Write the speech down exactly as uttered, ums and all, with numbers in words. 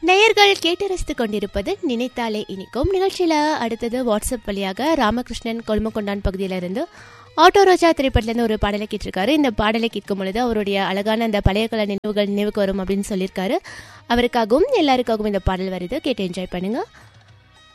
நேயர்கள் கேட்டு ரசித்துக் கொண்டிருப்பது நினைத்தாலே இனிக்கும் நிகழ்ச்சியில அடுத்தது வாட்ஸ்அப் வழியாக ராமகிருஷ்ணன் கொழுமக்கொண்டான் பகுதியிலிருந்து ஆட்டோ ரோஜா திரைப்படத்துலேருந்து ஒரு பாடலை கேட்டிருக்காரு. இந்த பாடலை கேட்கும் பொழுது அவருடைய அழகான அந்த பழைய கால நினைவுகள் நினைவுக்கு வரும் அப்படின்னு சொல்லியிருக்காரு. அவருக்காகவும் எல்லாருக்காகவும் இந்த பாடல் வருது, கேட்டு என்ஜாய் பண்ணுங்க.